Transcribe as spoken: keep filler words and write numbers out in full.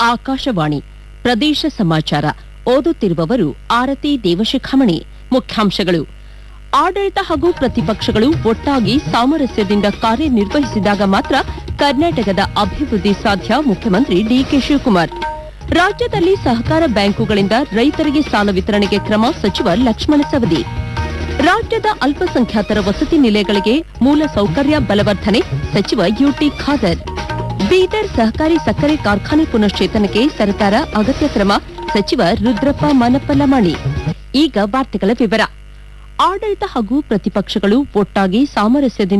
ಆಕಾಶವಾಣಿ ಪ್ರದೇಶ ಸಮಾಚಾರ ಓದುತ್ತಿರುವವರು ಆರತಿ ದೇವಶಿಖಾಮಣಿ. ಮುಖ್ಯಾಂಶಗಳು: ಆಡಳಿತ ಹಾಗೂ ಪ್ರತಿಪಕ್ಷಗಳು ಒಟ್ಟಾಗಿ ಸಾಮರಸ್ಯದಿಂದ ಕಾರ್ಯನಿರ್ವಹಿಸಿದಾಗ ಮಾತ್ರ ಕರ್ನಾಟಕದ ಅಭಿವೃದ್ಧಿ ಸಾಧ್ಯ. ಮುಖ್ಯಮಂತ್ರಿ ಡಿಕೆ ಶಿವಕುಮಾರ್. ರಾಜ್ಯದಲ್ಲಿ ಸಹಕಾರ ಬ್ಯಾಂಕುಗಳಿಂದ ರೈತರಿಗೆ ಸಾಲ ವಿತರಣೆಗೆ ಕ್ರಮ. ಸಚಿವ ಲಕ್ಷ್ಮಣ ಸವದಿ. ರಾಜ್ಯದ ಅಲ್ಪಸಂಖ್ಯಾತರ ವಸತಿ ನಿಲಯಗಳಿಗೆ ಮೂಲ ಸೌಕರ್ಯ ಬಲವರ್ಧನೆ. ಸಚಿವ ಯುಟಿ ಖಾದರ್. ಬೀದರ್ ಸಹಕಾರಿ ಸಕ್ಕರೆ ಕಾರ್ಖಾನೆ ಪುನಶ್ಚೇತನಕ್ಕೆ ಸರ್ಕಾರ ಅಗತ್ಯ ಕ್ರಮ. ಸಚಿವ ರುದ್ರಪ್ಪ ಮನಪ್ಪಲಮಾಣಿ. ಈಗ ವಾರ್ತೆಗಳ ವಿವರ. ಆಡಳಿತ ಹಾಗೂ ಪ್ರತಿಪಕ್ಷಗಳು ಒಟ್ಟಾಗಿ ಸಾಮರಸ್ಯದಿಂದ